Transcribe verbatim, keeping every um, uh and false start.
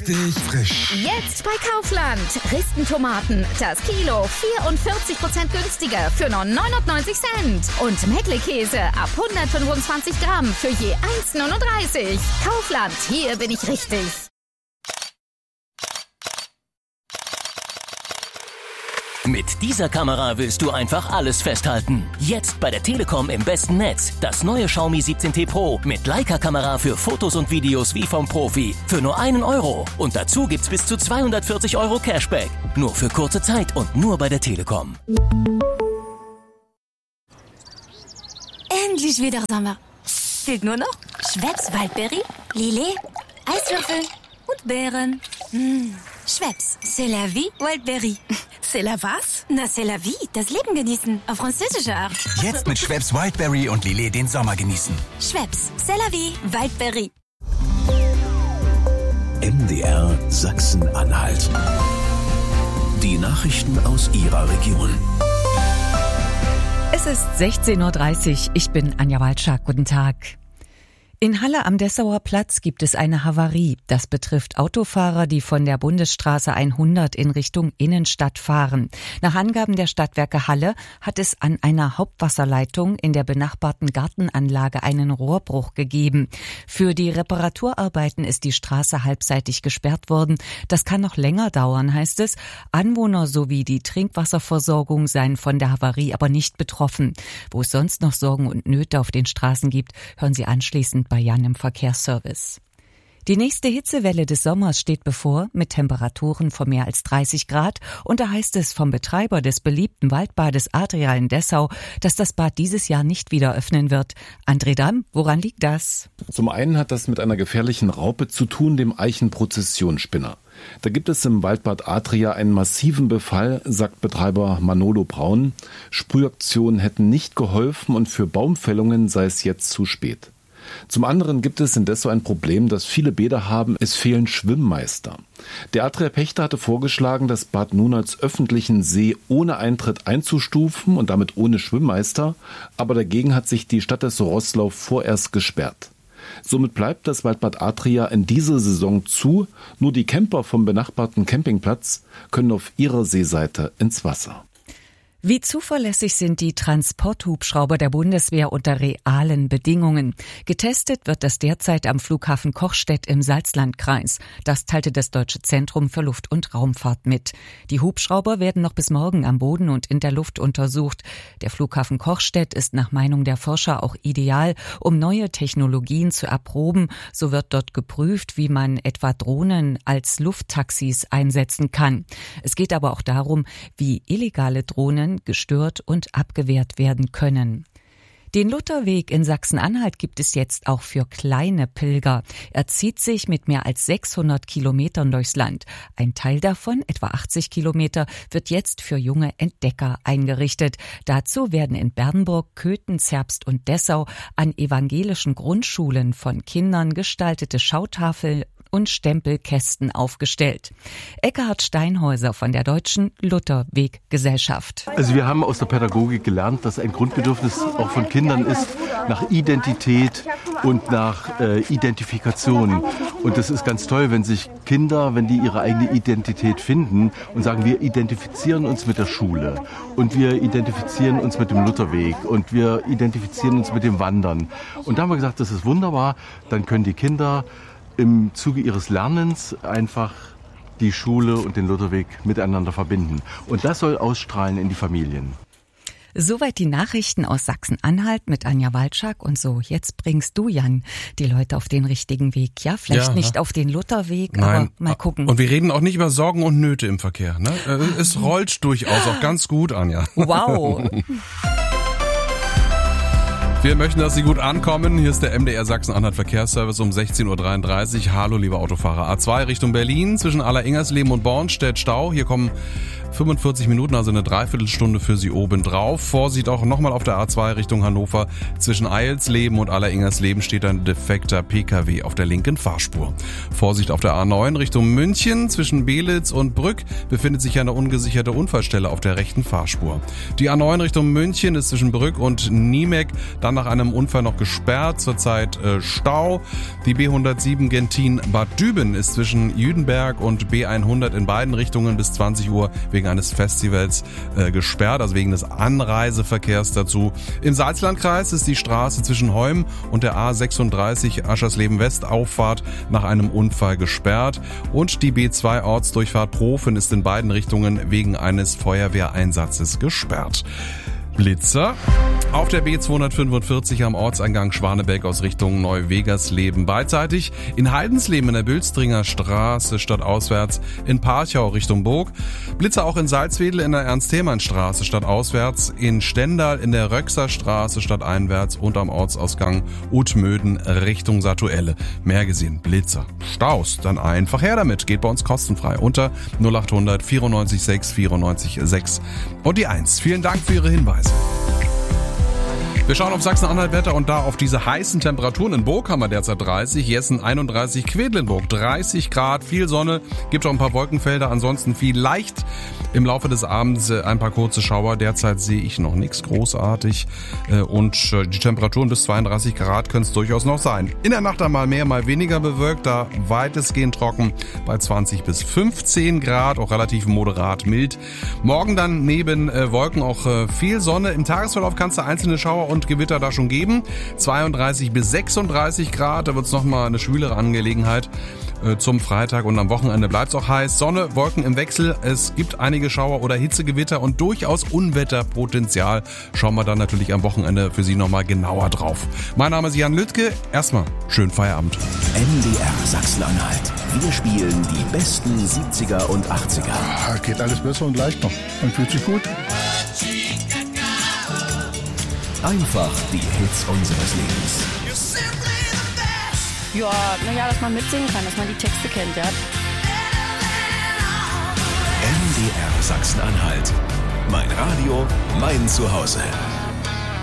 richtig frisch. Jetzt bei Kaufland. Ristentomaten. Das Kilo vierundvierzig Prozent günstiger für nur neunundneunzig Cent. Und Meckle-Käse ab hundertfünfundzwanzig Gramm für je eins neununddreißig. Kaufland, hier bin ich richtig. Mit dieser Kamera willst du einfach alles festhalten. Jetzt bei der Telekom im besten Netz. Das neue Xiaomi siebzehn T Pro mit Leica-Kamera für Fotos und Videos wie vom Profi. Für nur einen Euro. Und dazu gibt's bis zu zweihundertvierzig Euro Cashback. Nur für kurze Zeit und nur bei der Telekom. Endlich wieder Sommer. Fehlt nur noch Schweppes Waldbeere, Lillet, Eiswürfel und Beeren. Mmh. Schweppes, c'est la vie, Wildberry. C'est la was? Na, c'est la vie, das Leben genießen, auf französische Art. Jetzt mit Schweppes Wildberry und Lillet den Sommer genießen. Schweppes, c'est la vie, Wildberry. M D R Sachsen-Anhalt. Die Nachrichten aus Ihrer Region. Es ist sechzehn Uhr dreißig. Ich bin Anja Walczak. Guten Tag. In Halle am Dessauer Platz gibt es eine Havarie. Das betrifft Autofahrer, die von der Bundesstraße hundert in Richtung Innenstadt fahren. Nach Angaben der Stadtwerke Halle hat es an einer Hauptwasserleitung in der benachbarten Gartenanlage einen Rohrbruch gegeben. Für die Reparaturarbeiten ist die Straße halbseitig gesperrt worden. Das kann noch länger dauern, heißt es. Anwohner sowie die Trinkwasserversorgung seien von der Havarie aber nicht betroffen. Wo es sonst noch Sorgen und Nöte auf den Straßen gibt, hören Sie anschließend bei Jan im Verkehrsservice. Die nächste Hitzewelle des Sommers steht bevor, mit Temperaturen von mehr als dreißig Grad. Und da heißt es vom Betreiber des beliebten Waldbades Adria in Dessau, dass das Bad dieses Jahr nicht wieder öffnen wird. André Damm, woran liegt das? Zum einen hat das mit einer gefährlichen Raupe zu tun, dem Eichenprozessionsspinner. Da gibt es im Waldbad Adria einen massiven Befall, sagt Betreiber Manolo Braun. Sprühaktionen hätten nicht geholfen und für Baumfällungen sei es jetzt zu spät. Zum anderen gibt es in Dessau ein Problem, das viele Bäder haben. Es fehlen Schwimmmeister. Der Adria-Pächter hatte vorgeschlagen, das Bad nun als öffentlichen See ohne Eintritt einzustufen und damit ohne Schwimmmeister. Aber dagegen hat sich die Stadt Dessau-Roßlau vorerst gesperrt. Somit bleibt das Waldbad Adria in dieser Saison zu. Nur die Camper vom benachbarten Campingplatz können auf ihrer Seeseite ins Wasser. Wie zuverlässig sind die Transporthubschrauber der Bundeswehr unter realen Bedingungen? Getestet wird das derzeit am Flughafen Kochstedt im Salzlandkreis. Das teilte das Deutsche Zentrum für Luft- und Raumfahrt mit. Die Hubschrauber werden noch bis morgen am Boden und in der Luft untersucht. Der Flughafen Kochstedt ist nach Meinung der Forscher auch ideal, um neue Technologien zu erproben. So wird dort geprüft, wie man etwa Drohnen als Lufttaxis einsetzen kann. Es geht aber auch darum, wie illegale Drohnen gestört und abgewehrt werden können. Den Lutherweg in Sachsen-Anhalt gibt es jetzt auch für kleine Pilger. Er zieht sich mit mehr als sechshundert Kilometern durchs Land. Ein Teil davon, etwa achtzig Kilometer, wird jetzt für junge Entdecker eingerichtet. Dazu werden in Bernburg, Köthen, Zerbst und Dessau an evangelischen Grundschulen von Kindern gestaltete Schautafeln und Stempelkästen aufgestellt. Eckhard Steinhäuser von der Deutschen Lutherweg-Gesellschaft. Also wir haben aus der Pädagogik gelernt, dass ein Grundbedürfnis auch von Kindern ist nach Identität und nach äh, Identifikation. Und das ist ganz toll, wenn sich Kinder, wenn die ihre eigene Identität finden und sagen, wir identifizieren uns mit der Schule und wir identifizieren uns mit dem Lutherweg und wir identifizieren uns mit dem Wandern. Und da haben wir gesagt, das ist wunderbar, dann können die Kinder im Zuge ihres Lernens einfach die Schule und den Lutherweg miteinander verbinden. Und das soll ausstrahlen in die Familien. Soweit die Nachrichten aus Sachsen-Anhalt mit Anja Walczak. Und so, jetzt bringst du, Jan, die Leute auf den richtigen Weg. Ja, vielleicht ja, nicht ne? auf den Lutherweg, Nein. aber mal gucken. Und wir reden auch nicht über Sorgen und Nöte im Verkehr. Ne? Es rollt durchaus auch ganz gut, Anja. Wow. Wir möchten, dass Sie gut ankommen. Hier ist der M D R Sachsen-Anhalt Verkehrsservice um sechzehn Uhr dreiunddreißig. Hallo, liebe Autofahrer. A zwei Richtung Berlin zwischen Alleringers-Leben und Bornstedt Stau. Hier kommen fünfundvierzig Minuten, also eine Dreiviertelstunde für Sie obendrauf. Vorsicht auch nochmal auf der A zwei Richtung Hannover. Zwischen Eilsleben und Alleringers-Leben steht ein defekter P K W auf der linken Fahrspur. Vorsicht auf der A neun Richtung München. Zwischen Belitz und Brück befindet sich eine ungesicherte Unfallstelle auf der rechten Fahrspur. Die A neun Richtung München ist zwischen Brück und Niemek. Da dann nach einem Unfall noch gesperrt, zurzeit äh, Stau. Die B hundertsieben Gentin-Bad Düben ist zwischen Jüdenberg und B hundert in beiden Richtungen bis zwanzig Uhr wegen eines Festivals äh, gesperrt, also wegen des Anreiseverkehrs dazu. Im Salzlandkreis ist die Straße zwischen Heum und der A sechsunddreißig Aschersleben-West Auffahrt nach einem Unfall gesperrt und die B zwei Ortsdurchfahrt Profen ist in beiden Richtungen wegen eines Feuerwehreinsatzes gesperrt. Blitzer. Auf der B zweihundertfünfundvierzig am Ortseingang Schwanebeck aus Richtung Neuwegersleben beidseitig. In Heidensleben in der Bülstringer Straße stadtauswärts. In Parchau Richtung Burg. Blitzer auch in Salzwedel in der Ernst-Thälmann-Straße stadtauswärts. In Stendal in der Röxer Straße stadteinwärts und am Ortsausgang Utmöden Richtung Satuelle. Mehr gesehen. Blitzer. Staus. Dann einfach her damit. Geht bei uns kostenfrei unter null achthundert vierundneunzig sechs vierundneunzig sechs und die eins. Vielen Dank für Ihre Hinweise. Wir schauen auf Sachsen-Anhalt-Wetter und da auf diese heißen Temperaturen. In Burg haben wir derzeit dreißig, Jessen einunddreißig, Quedlinburg dreißig Grad, viel Sonne, gibt auch ein paar Wolkenfelder, ansonsten vielleicht im Laufe des Abends ein paar kurze Schauer. Derzeit sehe ich noch nichts großartig und die Temperaturen bis zweiunddreißig Grad können es durchaus noch sein. In der Nacht einmal mehr, mal weniger bewölkt, da weitestgehend trocken bei zwanzig bis fünfzehn Grad, auch relativ moderat mild. Morgen dann neben Wolken auch viel Sonne. Im Tagesverlauf kann es da einzelne Schauer und Gewitter da schon geben. zweiunddreißig bis sechsunddreißig Grad, da wird es nochmal eine schwülere Angelegenheit äh, zum Freitag und am Wochenende bleibt es auch heiß. Sonne, Wolken im Wechsel, es gibt einige Schauer oder Hitzegewitter und durchaus Unwetterpotenzial. Schauen wir dann natürlich am Wochenende für Sie nochmal genauer drauf. Mein Name ist Jan Lüttke, erstmal schönen Feierabend. M D R Sachsen-Anhalt. Wir spielen die besten siebziger und achtziger. Ah, geht alles besser und leichter und fühlt sich gut. Einfach die Hits unseres Lebens. Ja, naja, dass man mitsingen kann, dass man die Texte kennt, ja. M D R Sachsen-Anhalt. Mein Radio, mein Zuhause.